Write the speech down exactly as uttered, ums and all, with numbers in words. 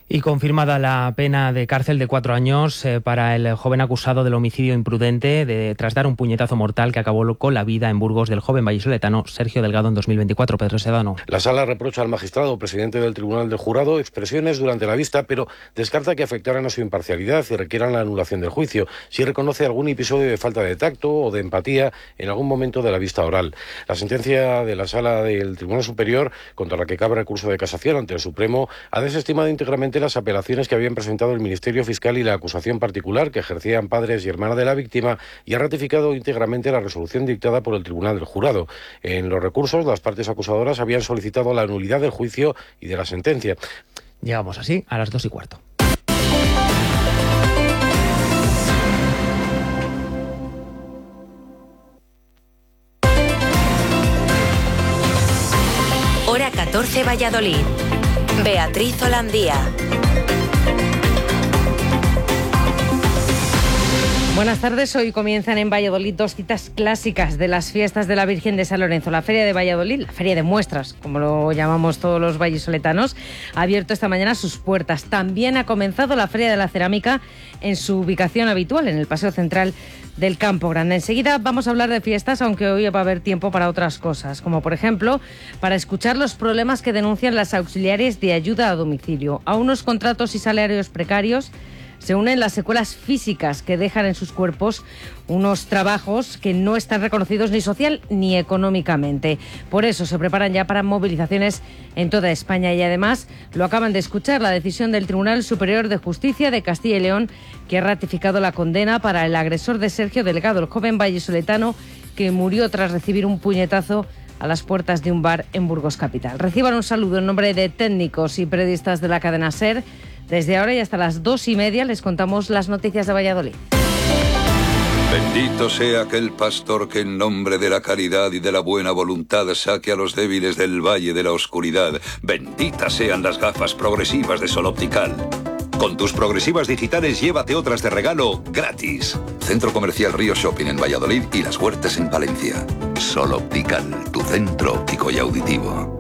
Y confirmada la pena de cárcel de cuatro años eh, para el joven acusado del homicidio imprudente de, tras dar un puñetazo mortal que acabó con la vida en Burgos del joven vallisoletano Sergio Delgado en dos mil veinticuatro. Pedro Sedano. La sala reprocha al magistrado presidente del Tribunal del Jurado expresiones durante la vista, pero descarta que afectaran a su imparcialidad y requieran la anulación del juicio. Sí reconoce algún episodio de falta de tacto o de empatía en algún momento de la vista oral. La sentencia de la sala del Tribunal Superior, contra la que cabe recurso de casación ante el Supremo, ha desestimado íntegramente las apelaciones que habían presentado el Ministerio Fiscal y la acusación particular que ejercían padres y hermana de la víctima, y ha ratificado íntegramente la resolución dictada por el Tribunal del Jurado. En los recursos, las partes acusadoras habían solicitado la nulidad del juicio y de la sentencia. Llegamos así a las dos y cuarto. Hora catorce, Valladolid. Beatriz Holandía. Buenas tardes. Hoy comienzan en Valladolid dos citas clásicas de las fiestas de la Virgen de San Lorenzo. La Feria de Valladolid, la Feria de Muestras, como lo llamamos todos los vallisoletanos, ha abierto esta mañana sus puertas. También ha comenzado la Feria de la Cerámica en su ubicación habitual, en el Paseo Central del Campo Grande. Enseguida vamos a hablar de fiestas, aunque hoy va a haber tiempo para otras cosas, como por ejemplo para escuchar los problemas que denuncian las auxiliares de ayuda a domicilio. A unos contratos y salarios precarios se unen las secuelas físicas que dejan en sus cuerpos unos trabajos que no están reconocidos ni social ni económicamente. Por eso se preparan ya para movilizaciones en toda España y además lo acaban de escuchar, la decisión del Tribunal Superior de Justicia de Castilla y León, que ha ratificado la condena para el agresor de Sergio Delgado, el joven vallisoletano que murió tras recibir un puñetazo a las puertas de un bar en Burgos capital. Reciban un saludo en nombre de técnicos y periodistas de la cadena SER. Desde ahora y hasta las dos y media les contamos las noticias de Valladolid. Bendito sea aquel pastor que en nombre de la caridad y de la buena voluntad saque a los débiles del valle de la oscuridad. Benditas sean las gafas progresivas de Sol Optical. Con tus progresivas digitales llévate otras de regalo gratis. Centro Comercial Río Shopping en Valladolid y Las Huertas en Palencia. Sol Optical, tu centro óptico y auditivo.